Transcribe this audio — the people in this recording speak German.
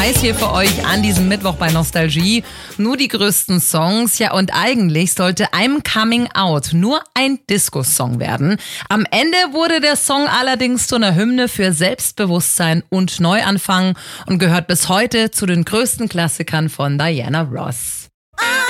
Preis hier für euch an diesem Mittwoch bei Nostalgie. Nur die größten Songs. Ja, und eigentlich sollte I'm Coming Out nur ein Disco-Song werden. Am Ende wurde der Song allerdings zu einer Hymne für Selbstbewusstsein und Neuanfang und gehört bis heute zu den größten Klassikern von Diana Ross.